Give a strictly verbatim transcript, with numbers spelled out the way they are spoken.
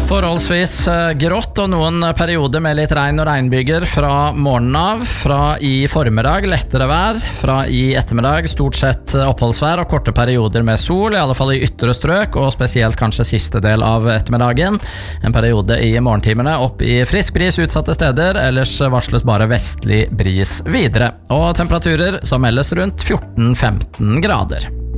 Forholdsvis grått og noen perioder med litt regn og regnbyger fra morgenen av. Fra i formiddag lettere vær, fra i ettermiddag stort sett oppholdsvær og korte perioder med sol, i alle fall i ytre strøk, og spesielt kanskje siste del av ettermiddagen. En periode i morgentimene opp i frisk bris utsatte steder, ellers varsles bare vestlig bris videre. Og temperaturer som meldes rundt fjorten til femten grader.